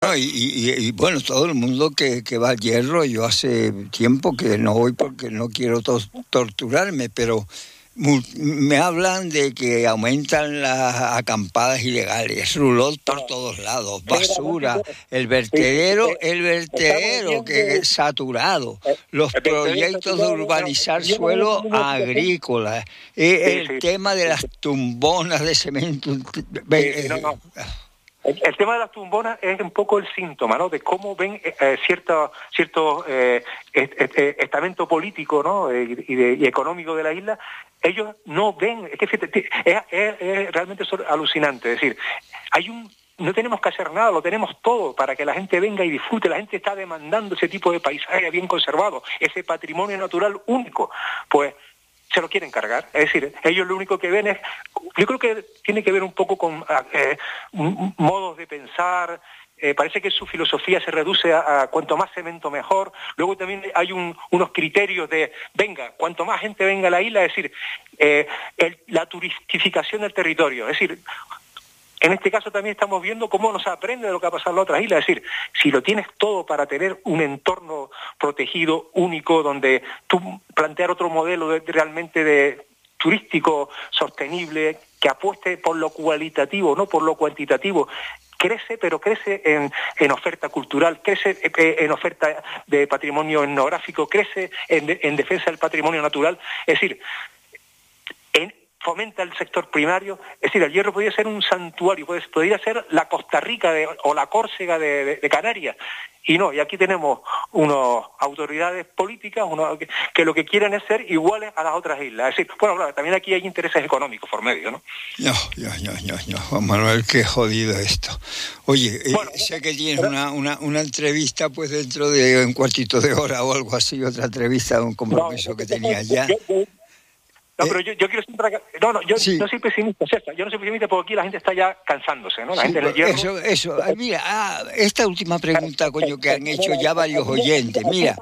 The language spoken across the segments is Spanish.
No, y bueno, todo el mundo que va al Hierro, yo hace tiempo que no voy porque no quiero torturarme, pero me hablan de que aumentan las acampadas ilegales, rulot por todos lados, basura, el vertedero que es saturado, los proyectos de urbanizar suelo agrícola, el tema de las tumbonas de cemento. El tema de las tumbonas es un poco el síntoma, ¿no?, de cómo ven cierto estamento político, ¿no?, y económico de la isla. Ellos no ven, es realmente alucinante. Es decir, no tenemos que hacer nada, lo tenemos todo para que la gente venga y disfrute. La gente está demandando ese tipo de paisaje bien conservado, ese patrimonio natural único. Pues se lo quieren cargar. Es decir, ellos lo único que ven es... Yo creo que tiene que ver un poco con modos de pensar. Parece que su filosofía se reduce a cuanto más cemento mejor. Luego también hay unos criterios de, venga, cuanto más gente venga a la isla, es decir, la turistificación del territorio. Es decir, en este caso también estamos viendo cómo nos aprende de lo que ha pasado en las otras islas. Es decir, si lo tienes todo para tener un entorno protegido, único, donde tú plantear otro modelo realmente de turístico sostenible, que apueste por lo cualitativo, no por lo cuantitativo, crece, pero crece en oferta cultural, crece en oferta de patrimonio etnográfico, crece en defensa del patrimonio natural. Es decir, fomenta el sector primario. Es decir, el Hierro podría ser un santuario, podría ser la Costa Rica o la Córcega de Canarias. Y no, y aquí tenemos unas autoridades políticas que lo que quieren es ser iguales a las otras islas. Es decir, bueno, claro, también aquí hay intereses económicos por medio, ¿no? No, Juan Manuel, qué jodido esto. Oye, bueno, sé que tienes una entrevista pues dentro de un cuartito de hora o algo así, otra entrevista, un compromiso que tenías ya. No, pero yo quiero siempre... Sí. No soy pesimista, César. Yo no soy pesimista porque aquí la gente está ya cansándose, ¿no? La gente en el Hierro... Eso. Mira, esta última pregunta, coño, que han hecho ya varios oyentes. Mira,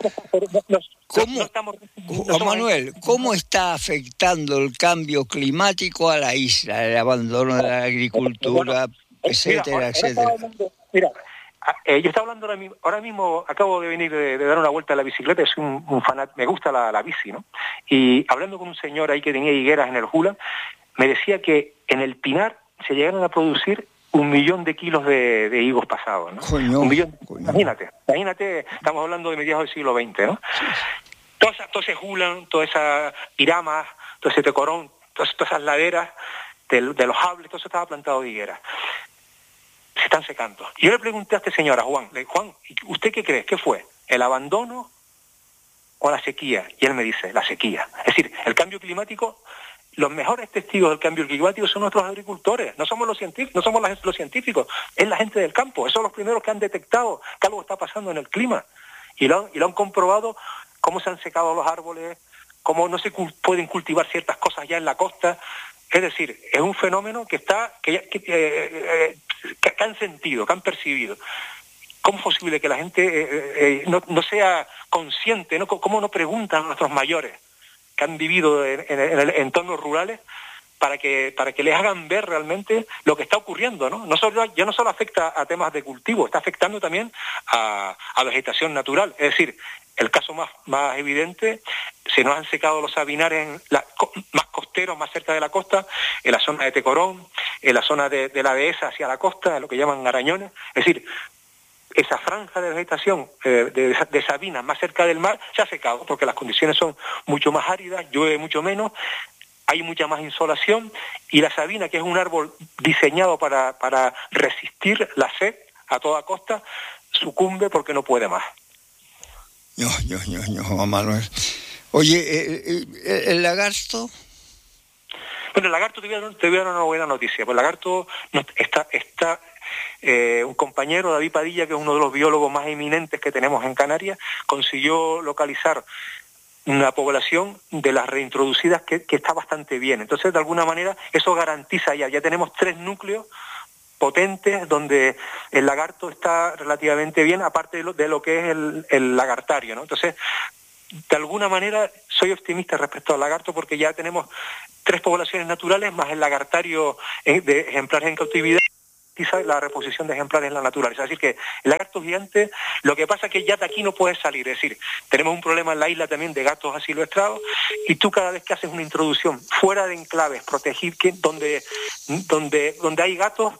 Juan Manuel, ¿cómo está afectando el cambio climático a la isla? El abandono de la agricultura, etcétera. Mira, yo estaba hablando ahora mismo acabo de venir de dar una vuelta a la bicicleta, soy un fanático, me gusta la bici, ¿no? Y hablando con un señor ahí que tenía higueras en el Jula, me decía que en el Pinar se llegaron a producir 1 millón de kilos de higos pasados, ¿no? Coño, 1 millón, imagínate, estamos hablando de mediados del siglo XX, ¿no? Todo ese Jula, toda esa Piramas, todo ese Tecorón, todas esas laderas de los Hables, todo eso estaba plantado de higueras. Se están secando. Y yo le pregunté a este señor, a Juan, ¿usted qué cree? ¿Qué fue? ¿El abandono o la sequía? Y él me dice, la sequía. Es decir, el cambio climático, los mejores testigos del cambio climático son nuestros agricultores, no somos los científicos, no somos los científicos, es la gente del campo, esos son los primeros que han detectado que algo está pasando en el clima. Y lo han comprobado, cómo se han secado los árboles, cómo no se pueden cultivar ciertas cosas ya en la costa. Es decir, es un fenómeno que han sentido, que han percibido. ¿Cómo es posible que la gente no sea consciente? ¿Cómo no preguntan a nuestros mayores que han vivido en entornos rurales para que les hagan ver realmente lo que está ocurriendo, ¿no? Ya no solo afecta a temas de cultivo, está afectando también a vegetación natural. Es decir, el caso más evidente, se nos han secado los sabinares más costeros, más cerca de la costa, en la zona de Tecorón, en la zona de la dehesa hacia la costa, lo que llaman arañones. Es decir, esa franja de vegetación de sabinas más cerca del mar se ha secado porque las condiciones son mucho más áridas, llueve mucho menos, hay mucha más insolación, y la sabina, que es un árbol diseñado para resistir la sed a toda costa, sucumbe porque no puede más. Juan Manuel. Oye, ¿el lagarto? Bueno, el lagarto te voy a dar una buena noticia. Pues el lagarto está un compañero, David Padilla, que es uno de los biólogos más eminentes que tenemos en Canarias, consiguió localizar una población de las reintroducidas que está bastante bien. Entonces, de alguna manera, eso garantiza ya tenemos 3 núcleos potentes donde el lagarto está relativamente bien, aparte de lo que es el lagartario, ¿no? Entonces, de alguna manera soy optimista respecto al lagarto porque ya tenemos 3 poblaciones naturales más el lagartario de ejemplares en cautividad. garantiza la reposición de ejemplares en la naturaleza. Es decir, que el lagarto gigante, lo que pasa es que ya de aquí no puede salir. Es decir, tenemos un problema en la isla también de gatos asilvestrados, y tú cada vez que haces una introducción fuera de enclaves protegidos, donde hay gatos,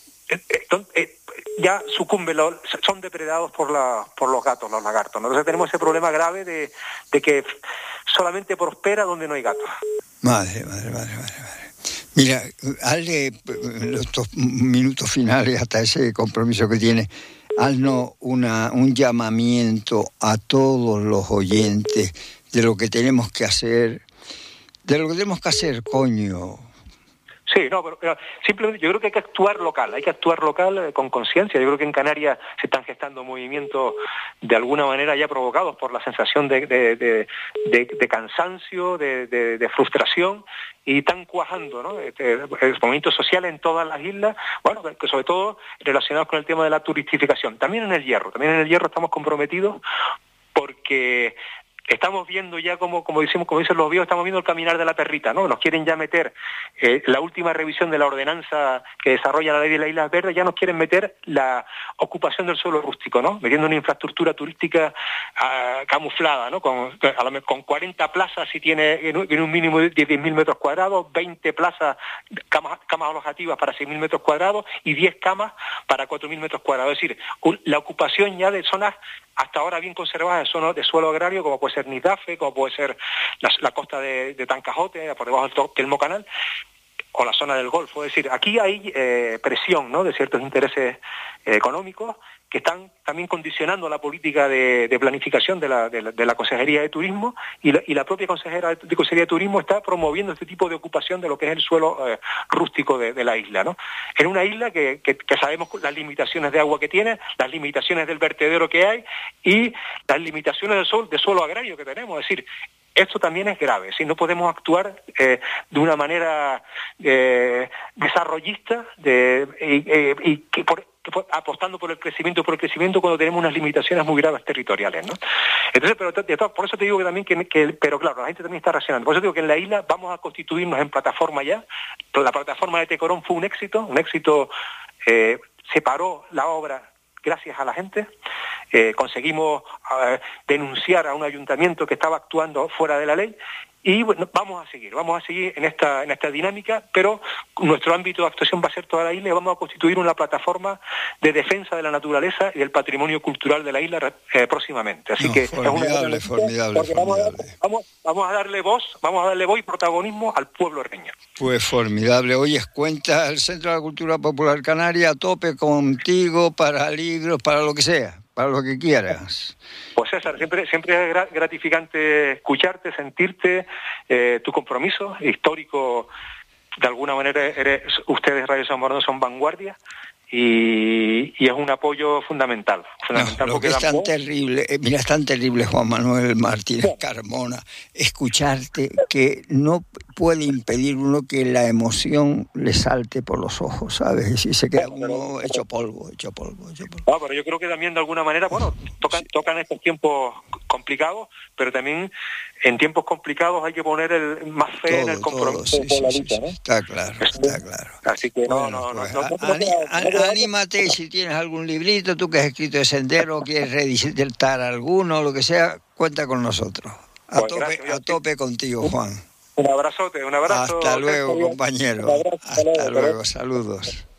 ya sucumben, son depredados por los gatos, los lagartos, ¿no? Entonces tenemos ese problema grave de que solamente prospera donde no hay gatos. Madre. Mira, hazle estos minutos finales hasta ese compromiso que tiene, haznos un llamamiento a todos los oyentes de lo que tenemos que hacer, coño. Sí, no, pero simplemente yo creo que hay que actuar local con conciencia. Yo creo que en Canarias se están gestando movimientos de alguna manera ya provocados por la sensación de cansancio, de frustración, y están cuajando, ¿no? Movimientos sociales en todas las islas, bueno, que sobre todo relacionados con el tema de la turistificación. También en el Hierro estamos comprometidos, porque estamos viendo ya, como dicen los viejos, estamos viendo el caminar de la perrita, ¿no? Nos quieren ya meter la última revisión de la ordenanza que desarrolla la ley de las Islas Verdes, ya nos quieren meter la ocupación del suelo rústico, ¿no? Metiendo una infraestructura turística camuflada, ¿no? Con 40 plazas, si tiene en un mínimo de 10.000 metros cuadrados, 20 plazas, camas alojativas para 6.000 metros cuadrados y 10 camas para 4.000 metros cuadrados. Es decir, la ocupación ya de zonas hasta ahora bien conservadas de suelo agrario, como puede ser Nidafe, como puede ser la costa de Tancajote, por debajo del Mocanal, o la zona del Golfo. Es decir, aquí hay presión, ¿no?, de ciertos intereses económicos que están también condicionando la política de planificación de la Consejería de Turismo, y la propia Consejería de Turismo está promoviendo este tipo de ocupación de lo que es el suelo rústico de la isla, ¿no? En una isla que sabemos las limitaciones de agua que tiene, las limitaciones del vertedero que hay y las limitaciones de suelo agrario que tenemos. Es decir, esto también es grave. Si no podemos actuar de una manera desarrollista apostando por el crecimiento cuando tenemos unas limitaciones muy graves territoriales, ¿no? Entonces, por eso te digo que también pero claro, la gente también está reaccionando. Por eso digo que en la isla vamos a constituirnos en plataforma ya. La plataforma de Tecorón fue un éxito, se paró la obra gracias a la gente. Conseguimos denunciar a un ayuntamiento que estaba actuando fuera de la ley, y bueno, vamos a seguir en esta dinámica, pero nuestro ámbito de actuación va a ser toda la isla, y vamos a constituir una plataforma de defensa de la naturaleza y del patrimonio cultural de la isla próximamente. Así que formidable. Vamos a darle voz y protagonismo al pueblo herreño. Pues formidable. Oye, cuenta el Centro de la Cultura Popular Canaria a tope contigo para libros, para lo que sea, para lo que quieras. Pues César, siempre es gratificante escucharte, sentirte, tu compromiso histórico. De alguna manera ustedes, Radio San Bernardo, son vanguardia, y es un apoyo fundamental. Lo que es tan terrible, mira, es tan terrible, Juan Manuel Martínez Carmona, escucharte, que no puede impedir uno que la emoción le salte por los ojos, ¿sabes? Y se queda uno hecho polvo. No, pero yo creo que también de alguna manera, bueno, tocan estos tiempos complicados, pero también en tiempos complicados hay que poner más fe en el compromiso con la lucha, ¿no? Está claro. Así que anímate, si tienes algún librito, tú que has escrito de Sendero, quieres redisertar alguno, lo que sea, cuenta con nosotros. A tope contigo, Juan. Un abrazote. Hasta luego, compañero. Hasta luego, saludos.